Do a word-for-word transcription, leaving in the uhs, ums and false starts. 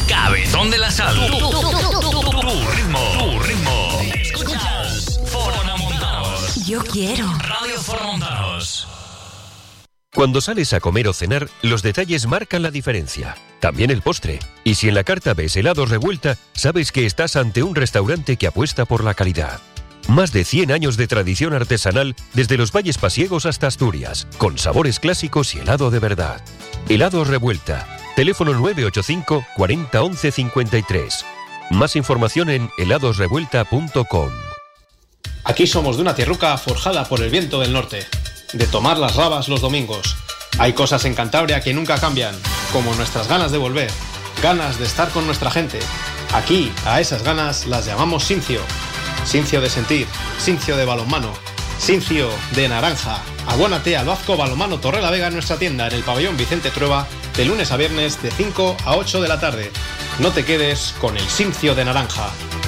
Cabezón de la Sal. Tu, tu, tu, tu, tu, tu, tu ritmo. Tu ritmo. Escuchas Formontanos. Yo quiero. Radio Formontanos. Cuando sales a comer o cenar, los detalles marcan la diferencia. También el postre. Y si en la carta ves helados revuelta, sabes que estás ante un restaurante que apuesta por la calidad. Más de cien años de tradición artesanal desde los valles pasiegos hasta Asturias, con sabores clásicos y helado de verdad. Helados Revuelta. Teléfono nueve ocho cinco, cuarenta, once, cincuenta y tres. Más información en helados revuelta punto com. Aquí somos de una tierruca forjada por el viento del norte, de tomar las rabas los domingos. Hay cosas en Cantabria que nunca cambian, como nuestras ganas de volver, ganas de estar con nuestra gente. Aquí, a esas ganas las llamamos Sincio. Sincio de sentir, Sincio de balonmano, Sincio de naranja. Abónate al Vasco Balonmano Torrelavega en nuestra tienda en el pabellón Vicente Trueba de lunes a viernes de cinco a ocho de la tarde. No te quedes con el Sincio de naranja.